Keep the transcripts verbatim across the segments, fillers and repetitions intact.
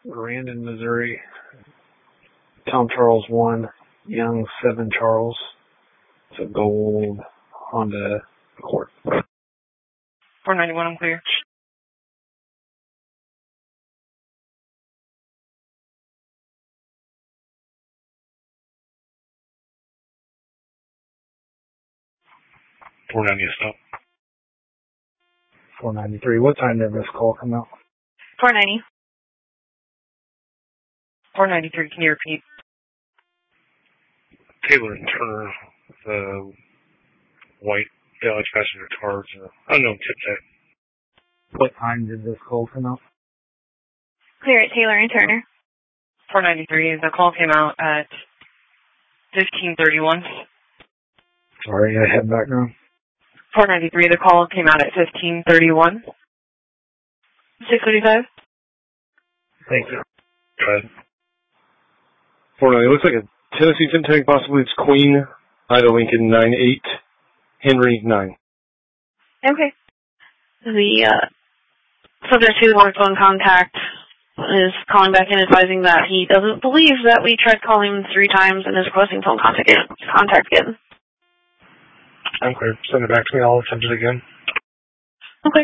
Grandin, Missouri. Tom Charles one, Young seven Charles. It's a gold Honda Accord. four ninety-one, I'm clear. four ninety is stop. four ninety-three. What time did this call come out? four ninety. four ninety-three, can you repeat? Taylor and Turner, the white Dodge passenger cars, uh, unknown tip tech. What time did this call come out? Clear at Taylor and Turner. four ninety-three, the call came out at fifteen thirty-one. Sorry, I had background. four ninety-three, the call came out at fifteen thirty-one. six thirty-five. Thank you. Go ahead. four ninety, looks like a Tennessee Centennial, possibly it's Queen, Ida Lincoln nine eight, Henry nine. Okay. The uh, subject to the phone contact is calling back and advising that he doesn't believe that we tried calling him three times and is requesting phone contact again. Contact again. I'm clear. Send it back to me. I'll attempt it again. Okay.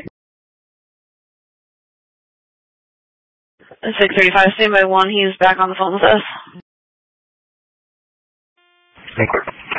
six thirty-five, stand by one. He's back on the phone with us. I'm clear.